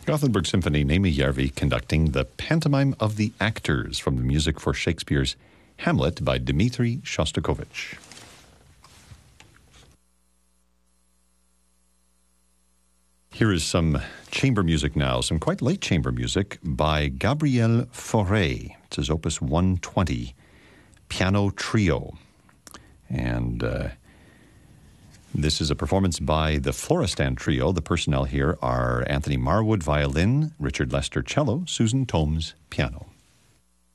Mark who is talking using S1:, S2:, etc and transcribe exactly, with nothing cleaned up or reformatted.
S1: Gothenburg Symphony, Naomi Järvi conducting the Pantomime of the Actors from the music for Shakespeare's Hamlet by Dmitri Shostakovich. Here is some chamber music now, some quite late chamber music by Gabriel Fauré. It's his opus one twenty, Piano Trio. And uh, this is a performance by the Florestan Trio. The personnel here are Anthony Marwood, violin, Richard Lester, cello, Susan Tomes, piano.